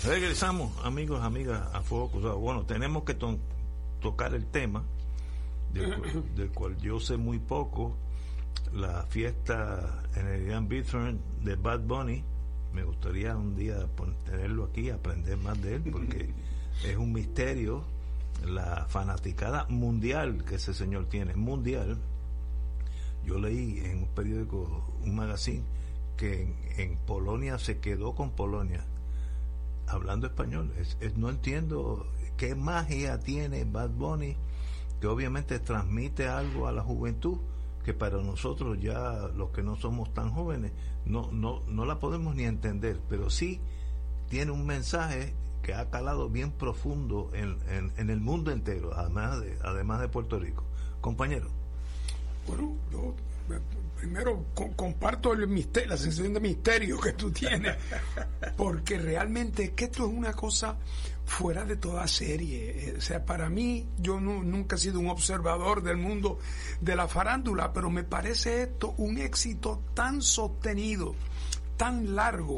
Regresamos, amigos, amigas, a Fuego Cruzado. Bueno, tenemos que tocar el tema del cual yo sé muy poco, la fiesta en el Grand Bithorn de Bad Bunny. Me gustaría un día tenerlo aquí, aprender más de él, porque es un misterio la fanaticada mundial que ese señor tiene, mundial. Yo leí en un periódico, un magazine, que en Polonia se quedó con Polonia hablando español. No entiendo qué magia tiene Bad Bunny, que obviamente transmite algo a la juventud que para nosotros, ya los que no somos tan jóvenes, no la podemos ni entender, pero sí tiene un mensaje que ha calado bien profundo en el mundo entero, además de Puerto Rico. Compañero. Bueno, yo primero comparto el misterio, la sensación de misterio que tú tienes, porque realmente es que esto es una cosa fuera de toda serie. O sea, para mí, yo nunca he sido un observador del mundo de la farándula, pero me parece esto un éxito tan sostenido, tan largo,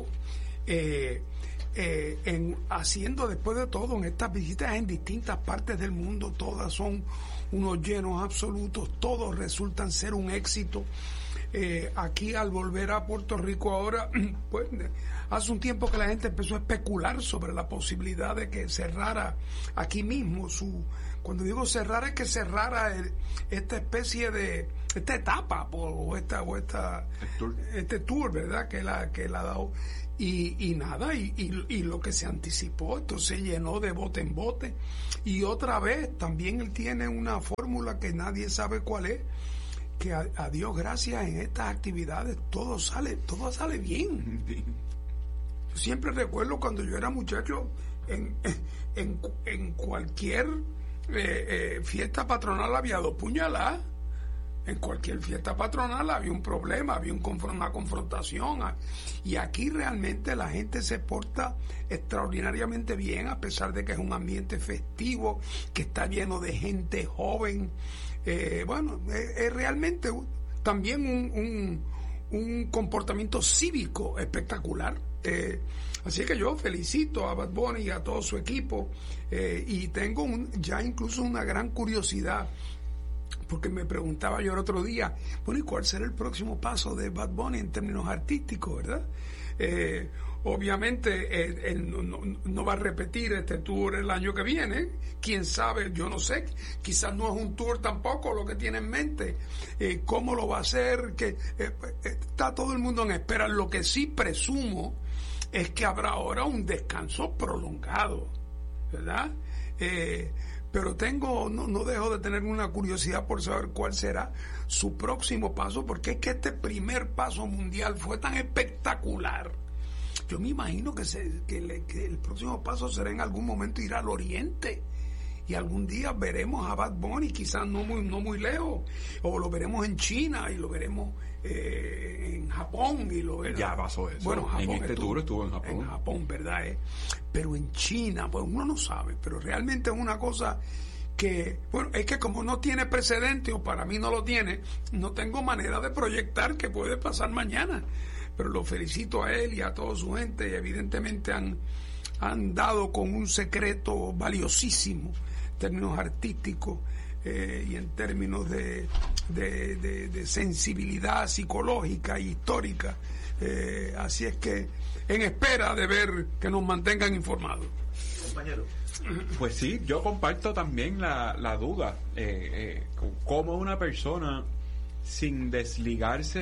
haciendo después de todo en estas visitas en distintas partes del mundo. Todas son unos llenos absolutos, todos resultan ser un éxito. Aquí, al volver a Puerto Rico ahora, pues hace un tiempo que la gente empezó a especular sobre la posibilidad de que cerrara aquí mismo cuando digo cerrar, es que cerrara esta especie de esta etapa este tour, ¿verdad? que él ha dado. Y nada, y lo que se anticipó, esto se llenó de bote en bote. Y otra vez, también él tiene una fórmula que nadie sabe cuál es, que a Dios gracias, en estas actividades todo sale bien. Yo siempre recuerdo cuando yo era muchacho, en cualquier fiesta patronal había 2 puñaladas. En cualquier fiesta patronal había un problema, había una confrontación. Y aquí realmente la gente se porta extraordinariamente bien, a pesar de que es un ambiente festivo, que está lleno de gente joven. Es realmente también un comportamiento cívico espectacular. Así que yo felicito a Bad Bunny y a todo su equipo, y tengo ya incluso una gran curiosidad, porque me preguntaba yo el otro día, bueno, ¿y cuál será el próximo paso de Bad Bunny en términos artísticos, verdad? Obviamente él no va a repetir este tour el año que viene, quién sabe, yo no sé, quizás no es un tour tampoco lo que tiene en mente, cómo lo va a hacer, que está todo el mundo en espera. Lo que sí presumo es que habrá ahora un descanso prolongado, ¿verdad? Pero no dejo de tener una curiosidad por saber cuál será su próximo paso, porque es que este primer paso mundial fue tan espectacular. Yo me imagino que el próximo paso será en algún momento ir al Oriente, y algún día veremos a Bad Bunny, quizás no muy lejos, o lo veremos en China, y lo veremos en Japón, y lo veremos. Ya pasó eso. Bueno, Japón, en este tour estuvo en Japón. En Japón, ¿verdad? Pero en China, pues uno no sabe, pero realmente es una cosa que, bueno, es que como no tiene precedente, o para mí no lo tiene, no tengo manera de proyectar que puede pasar mañana. Pero lo felicito a él y a toda su gente, y evidentemente han dado con un secreto valiosísimo en términos artísticos, y en términos de sensibilidad psicológica e histórica. Así es que en espera de ver que nos mantengan informados. Compañero. Pues sí, yo comparto también la duda. Cómo una persona, sin desligarse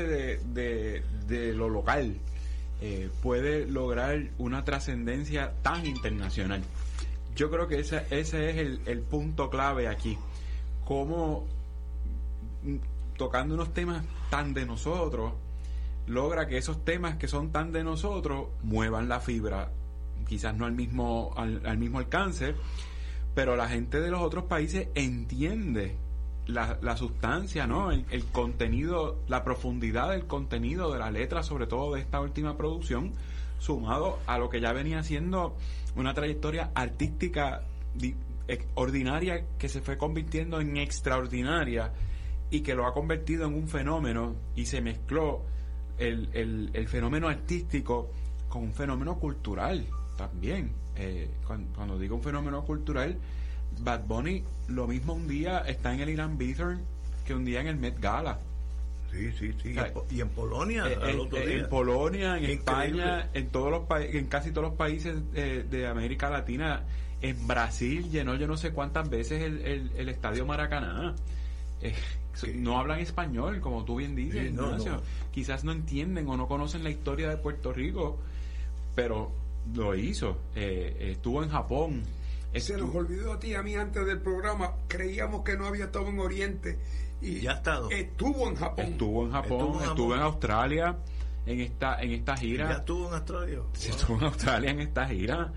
de lo local, puede lograr una trascendencia tan internacional. Yo creo que ese es el punto clave aquí. Cómo, tocando unos temas tan de nosotros, logra que esos temas que son tan de nosotros muevan la fibra, quizás no al mismo alcance, pero la gente de los otros países entiende la sustancia, ¿no? El contenido, la profundidad del contenido de la letra, sobre todo de esta última producción, sumado a lo que ya venía siendo una trayectoria artística ordinaria, que se fue convirtiendo en extraordinaria, y que lo ha convertido en un fenómeno, y se mezcló el fenómeno artístico con un fenómeno cultural. también. Cuando digo un fenómeno cultural, Bad Bunny lo mismo un día está en el Irán Bithorn que un día en el Met Gala. Sí. O sea, y en Polonia al otro día. En Polonia, en Increíble. España, en casi todos los países de América Latina. En Brasil llenó yo no sé cuántas veces el Estadio Maracaná. No hablan español, como tú bien dices, sí, no. Quizás no entienden o no conocen la historia de Puerto Rico, pero lo hizo. Estuvo en Japón. Se nos olvidó a ti y a mí antes del programa. Creíamos que no había estado en Oriente y ya ha estado. Estuvo en Japón. Estuvo en Australia en esta gira. Ya estuvo en Australia. Sí, estuvo en Australia en esta gira.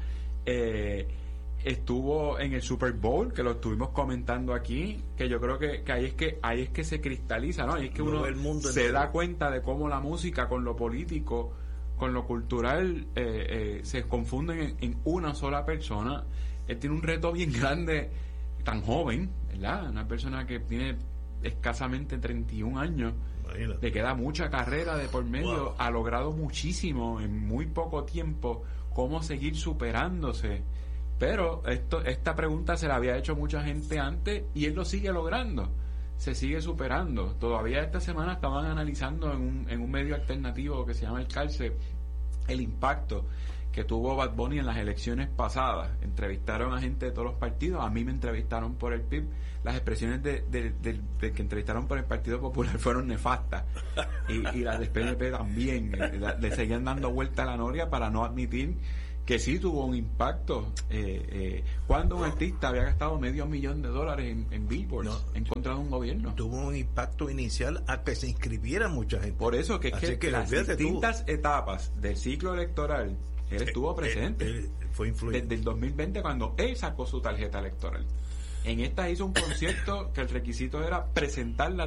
Estuvo en el Super Bowl, que lo estuvimos comentando aquí, que yo creo que ahí es que se cristaliza, ¿no? Ahí es que uno se da cuenta de cómo la música con lo político, con lo cultural, se confunden en una sola persona. Él tiene un reto bien grande, tan joven, ¿verdad? Una persona que tiene escasamente 31 años. Imagínate. Le queda mucha carrera de por medio. Wow. Ha logrado muchísimo en muy poco tiempo. ¿Cómo seguir superándose? Pero esta pregunta se la había hecho mucha gente antes y él lo sigue logrando. Se sigue superando. Todavía esta semana estaban analizando en un medio alternativo que se llama El Calce el impacto que tuvo Bad Bunny en las elecciones pasadas. Entrevistaron a gente de todos los partidos. A mí me entrevistaron por el PIB. Las expresiones de que entrevistaron por el Partido Popular fueron nefastas, y las del PNP también. Le seguían dando vuelta a la noria para no admitir que sí tuvo un impacto. Cuando un artista había gastado $500,000 en billboards en contra de un gobierno. Tuvo un impacto inicial a que se inscribiera mucha gente. Por eso que las distintas etapas del ciclo electoral él estuvo presente. Él fue influyente. Desde el 2020, cuando él sacó su tarjeta electoral. En esta hizo un concierto que el requisito era presentar la